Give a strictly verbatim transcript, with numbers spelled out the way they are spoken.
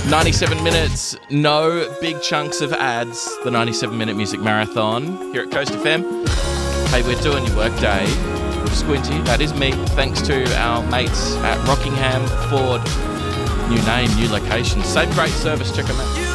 ninety-seven minutes, no big chunks of ads. The ninety-seven minute music marathon here at Coast F M. Hey, we're doing your workday with Squinty. That is me. Thanks to our mates at Rockingham Ford. New name, new location. Same great service. Check them out.